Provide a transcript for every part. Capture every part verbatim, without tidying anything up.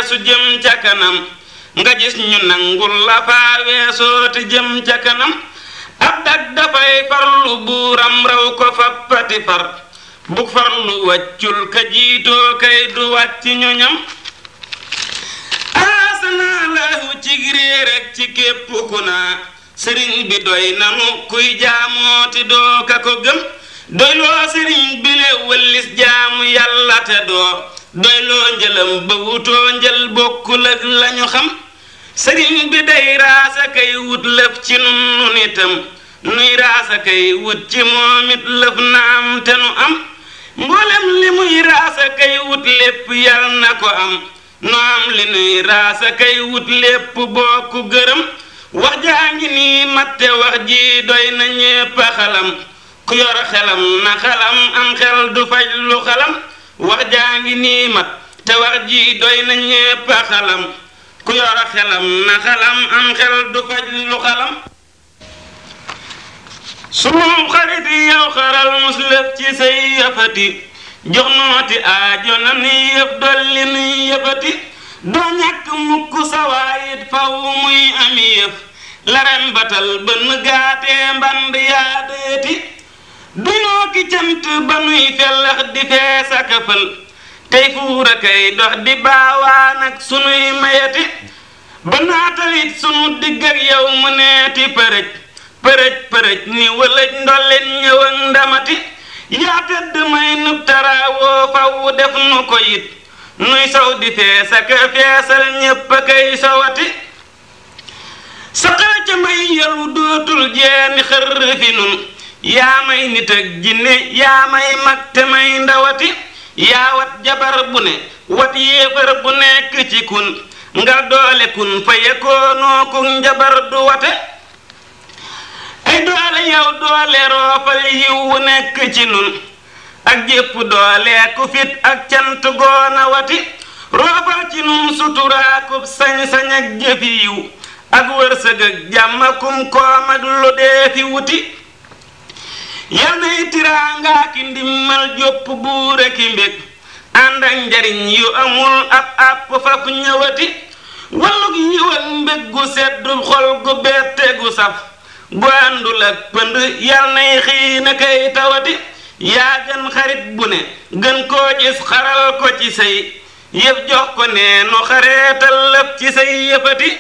weesu jëm ca kanam nga gis ñu nangul la faa weesoo te jëm ca kanam ab dag dafay farlu buuram raw ko fappati far bu farlu wàccul ka jiitoo kay du wàcc ñoñam asanaa lahu ci réer ak ci képp ku naa sëriñ bi doy nanu kuy jaamooti doo ka ko gëm doyloo sëriñ bi le wëllis jaamu yàlla te doo doyloo njëlam ba wutoo njël bokkul ak lañu xam sëriñ bi day raasa kay wut lëf ci nun nun itam nuy raasa kay wut ci moom it lëf naam te nu am mboolem li muy raasa kay wut lépp yal na ko am nu am li nuy raasa kay wut lépp bokku gërëm wax jaa ngi nii matte wax ji doy na ñépp xalam ku yor xelam na xalam am xel du faj lu xalam wax jaa ngi nii mat te wax ji doy na ñépp xalam ku yor xelam na xalam am xel du faj lu xalam sunu xarit yow xaral muslëf ci say yëfati jox nooti aajo na ni yëf dolli nuy yëfati doo ñàkk mukk sawaayit faw muy ami yëf laren batal bën gaatee mband yaa deeti dunoo ki cant ba nuy fellax di fees ak fël tey fuura kay dox di baawaan ak sunuy mayati ba naatalit sunu digg ak yow mu neeti përëj përëj përëj ni wëlëj ndolleen ñëw ak ndamati yaa tëdd may nub taraawoo faw def nu ko yit nuy sow di fees ak feesal ñépp a kay sowati saxal ca may yalu dootul jeeni xër fi nun yaa may nit ak jinne yaa may mag te may ndawati yaa wat jabar bu ne wat yéefar bu nekk ci kun nga doole kun fa yekoonoo ku njabar du wate ay doole yow doole roofal yiw wu nekk ci nun ak jépp doole ku fit ak cant goona wati roofal ci nun suturaakub sañ-sañ ak jëfi yiw ak wërsëg ak jàmm kum koom ak lu dee fi wuti yal nay tiraanga ki ndimmal jopp buur ak mbég ànd ak njariñ yu amul ab àpp faf ñëwati wallug yiw ak mbég gu seddu xol gu bette gu saf bu àndul ak pënd yal nay xiina kay tawati yaa gën xarit bu ne gën koo gis xaral ko ci say yëf jox ko neenu xareetal lëf ci say yëfati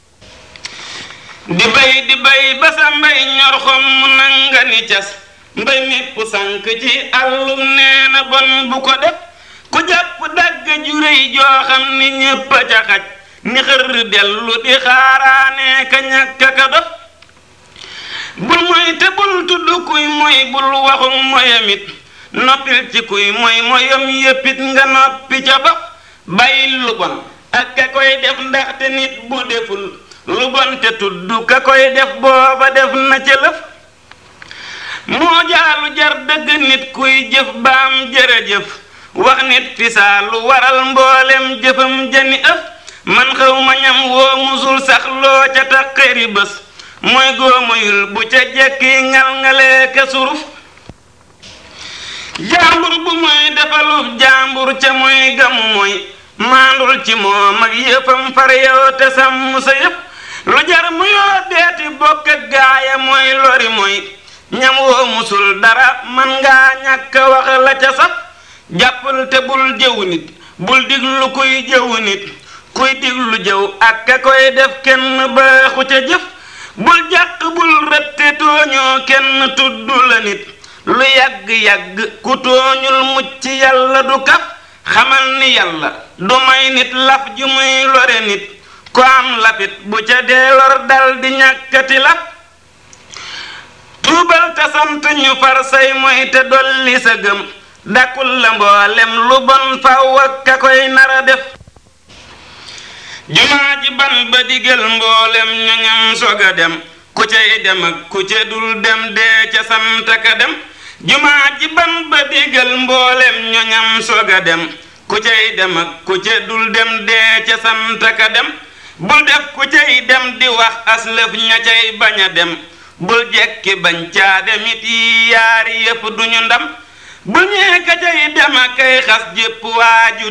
di bay di bay ba sa mbay ñor xom mu nanga ni cas mbay mépp sànk ci àllum nee na bon bu ko def ku jàpp dagg ju réy joo xam ni ñépp a ca xaj ni xër dellu di xaaraane ka ñàkk ka dof bul moy te bul tudd kuy moy bul waxum moyamit noppil ci kuy moy moyam yéppit nga noppi ca ba bàyyil lu bon ak ka koy def ndaxte nit bu deful lu bon te tudd ka koy def booba def na ca lëf moo jaalu jar dëgg nit kuy jëf baam jërëjëf wax nit fi saa lu waral mboolem jëfam jani ëf man xaw ma ñam woo musul sax loo ca taqari bés mooy góomoyul bu ca jekki ngal-ngalee ka suruf jaambur bu mooy defaluf jaambur ca mooy gamu mooy maandul ci moom ak yëfam far yow te sàmm sa yëpp lu jar mu yoo deeti bokk ak gaaya mooy lori mooy ñam woo musul dara man ngaa ñàkk wax la ca saf jàppal te bul jëw nit bul diglu kuy jëw nit kuy diglu jëw ak ka koy def kenn baaxu ca jëf bul jàq bul rëtte tooñoo kenn tudd la nit lu yàgg-yàgg ku tooñul mucc yàlla du kaf xamal ni yàlla du may nit laf ju muy lore nit ko am lafit bu ca dee lor dal di ñàkkati laf tuubal te sant ñu far say moy te dolli sa gëm dakul la mboolem lu bon faw ak ka koy nara def jumaa ji ban ba digal mboolem ñoñam soga dem ku cay dem ak ku ca dul dem dee ca sant ka dem jumaa ji ban ba digal mboolem ñoñam soga dem ku cay dem ak ku ca dul dem dee ca sant ka dem bul def ku cay dem di wax aslëf ña cay bañ a dem bul jekki bañ caa demit yi yaari yëpp duñu ndam bul ñee ka cay dem ak kay xas jépp waaju